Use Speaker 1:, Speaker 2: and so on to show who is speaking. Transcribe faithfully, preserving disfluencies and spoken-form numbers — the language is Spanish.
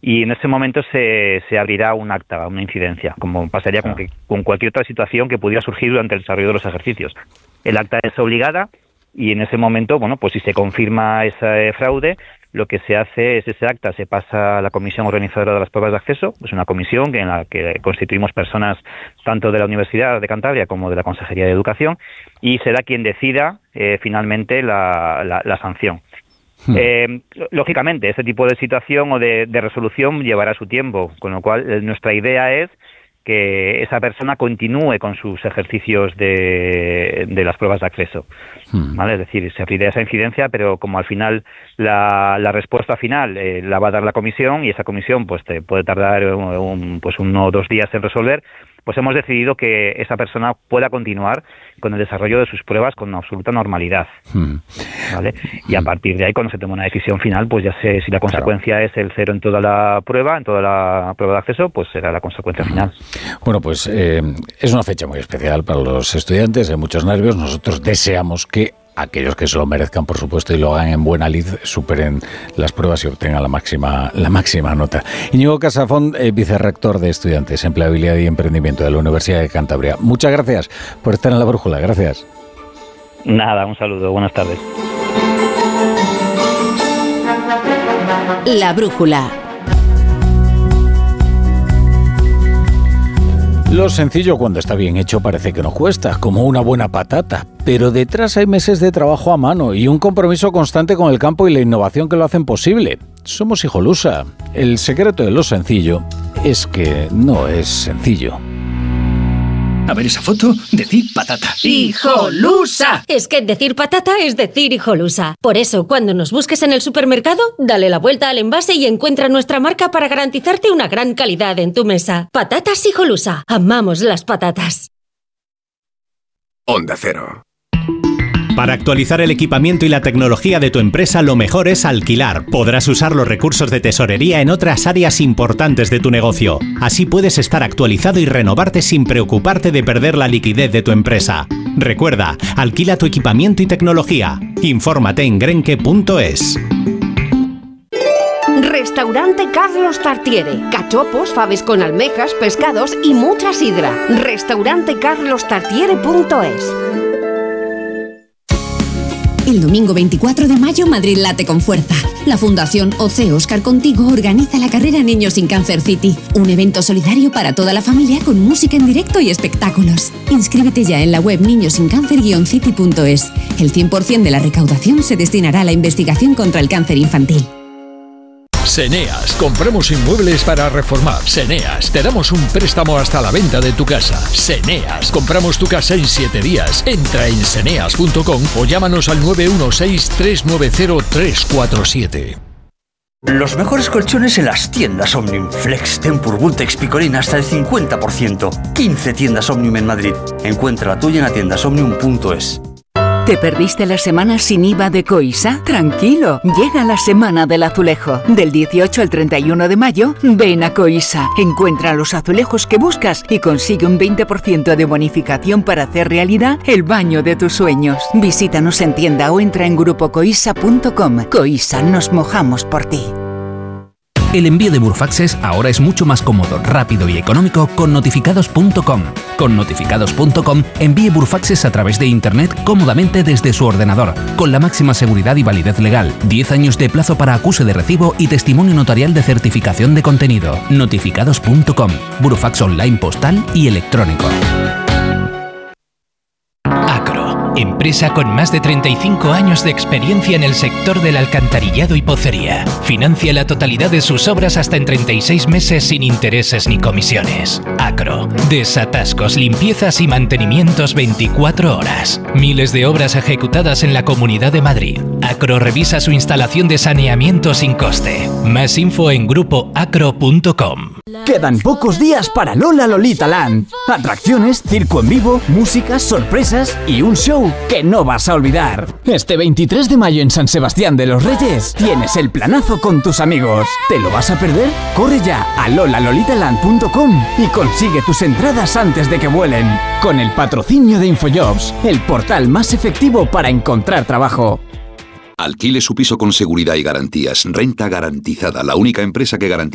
Speaker 1: y en ese momento se, se abrirá un acta, una incidencia, como pasaría con, que, con cualquier otra situación que pudiera surgir durante el desarrollo de los ejercicios. El acta es obligada y en ese momento, bueno, pues si se confirma ese fraude, lo que se hace es ese acta se pasa a la comisión organizadora de las pruebas de acceso, es una comisión en la que constituimos personas tanto de la Universidad de Cantabria como de la Consejería de Educación, y será quien decida eh, finalmente la, la, la sanción. Hmm. Eh, lógicamente, este tipo de situación o de, de resolución llevará su tiempo, con lo cual eh, nuestra idea es que esa persona continúe con sus ejercicios de, de las pruebas de acceso, hmm. ¿vale? Es decir, se abrirá esa incidencia, pero como al final la, la respuesta final eh, la va a dar la comisión, y esa comisión pues te puede tardar un, pues uno o dos días en resolver, pues hemos decidido que esa persona pueda continuar con el desarrollo de sus pruebas con absoluta normalidad, hmm. ¿vale? Y a partir de ahí, cuando se tome una decisión final, pues ya sé si la consecuencia claro. es el cero en toda la prueba, en toda la prueba de acceso, pues será la consecuencia final.
Speaker 2: Bueno, pues eh, es una fecha muy especial para los estudiantes, hay muchos nervios. Nosotros deseamos que aquellos que se lo merezcan, por supuesto, y lo hagan en buena lid, superen las pruebas y obtengan la máxima la máxima nota. Íñigo Casafón, eh, vicerrector de Estudiantes, Empleabilidad y Emprendimiento de la Universidad de Cantabria. Muchas gracias por estar en La Brújula. Gracias.
Speaker 1: Nada, un saludo. Buenas tardes.
Speaker 3: La Brújula.
Speaker 2: Lo sencillo, cuando está bien hecho, parece que no cuesta, como una buena patata. Pero detrás hay meses de trabajo a mano y un compromiso constante con el campo y la innovación que lo hacen posible. Somos Hijolusa. El secreto de lo sencillo es que no es sencillo.
Speaker 4: A ver esa foto, decir patata.
Speaker 5: ¡Hijolusa! Es que decir patata es decir Hijolusa. Por eso, cuando nos busques en el supermercado, dale la vuelta al envase y encuentra nuestra marca para garantizarte una gran calidad en tu mesa. Patatas Hijolusa. Amamos las patatas.
Speaker 6: Onda Cero.
Speaker 7: Para actualizar el equipamiento y la tecnología de tu empresa, lo mejor es alquilar. Podrás usar los recursos de tesorería en otras áreas importantes de tu negocio. Así puedes estar actualizado y renovarte sin preocuparte de perder la liquidez de tu empresa. Recuerda, alquila tu equipamiento y tecnología. Infórmate en grenke punto es.
Speaker 8: Restaurante Carlos Tartiere. Cachopos, faves con almejas, pescados y mucha sidra. Restaurante carlos tartiere punto es.
Speaker 3: El domingo veinticuatro de mayo, Madrid late con fuerza. La Fundación O C Oscar Contigo organiza la carrera Niños sin Cáncer City, un evento solidario para toda la familia con música en directo y espectáculos. Inscríbete ya en la web niños sin cáncer guion city punto es. El cien por ciento de la recaudación se destinará a la investigación contra el cáncer infantil.
Speaker 9: Seneas, compramos inmuebles para reformar. Seneas, te damos un préstamo hasta la venta de tu casa. Seneas, compramos tu casa en siete días. Entra en seneas punto com o llámanos al nueve uno seis, tres nueve cero, tres cuatro siete.
Speaker 10: Los mejores colchones en las tiendas Omnium. Flex, Tempur, Vultex, Picolín hasta el cincuenta por ciento. quince tiendas Omnium en Madrid. Encuentra la tuya en atiendas omnium punto es.
Speaker 11: ¿Te perdiste la semana sin I V A de Coisa? Tranquilo, llega la semana del azulejo. Del dieciocho al treinta y uno de mayo, ven a Coisa. Encuentra los azulejos que buscas y consigue un veinte por ciento de bonificación para hacer realidad el baño de tus sueños. Visítanos en tienda o entra en grupo coisa punto com. Coisa, nos mojamos por ti.
Speaker 12: El envío de Burfaxes ahora es mucho más cómodo, rápido y económico con notificados punto com. Con notificados punto com envíe Burfaxes a través de Internet cómodamente desde su ordenador, con la máxima seguridad y validez legal, diez años de plazo para acuse de recibo y testimonio notarial de certificación de contenido. notificados punto com, Burfax online postal y electrónico.
Speaker 13: Acro, empresa con más de treinta y cinco años de experiencia en el sector del alcantarillado y pocería. Financia la totalidad de sus obras hasta en treinta y seis meses sin intereses ni comisiones. Acro, desatascos, limpiezas y mantenimientos veinticuatro horas. Miles de obras ejecutadas en la Comunidad de Madrid. Acro revisa su instalación de saneamiento sin coste. Más info en grupo acro punto com.
Speaker 14: Quedan pocos días para Lola Lolita Land. Atracciones, circo en vivo, música, sorpresas y un show que no vas a olvidar. Este veintitrés de mayo en San Sebastián de los Reyes tienes el planazo con tus amigos. ¿Te lo vas a perder? Corre ya a lola lolita land punto com y consigue tus entradas antes de que vuelen. Con el patrocinio de Infojobs, el portal más efectivo para encontrar trabajo.
Speaker 6: Alquile su piso con seguridad y garantías. Renta Garantizada, la única empresa que garantiza